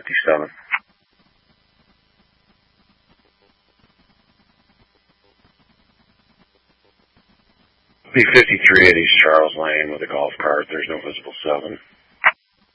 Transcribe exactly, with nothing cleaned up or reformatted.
fifty-seven. B fifty-three at East Charles Lane with a golf cart. There's no visible seven.